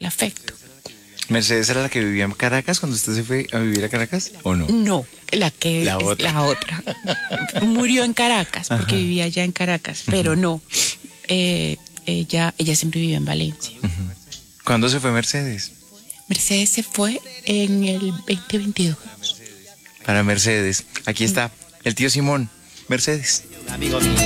afecto. ¿Mercedes era la que vivía en Caracas cuando usted se fue a vivir a Caracas o no? No, la La otra. la otra. Murió en Caracas porque vivía allá en Caracas, pero no. Ella siempre vivió en Valencia. ¿Cuándo se fue Mercedes? Mercedes se fue en el 2022. Para Mercedes. Aquí está el tío Simón. Mercedes. Un amigo mío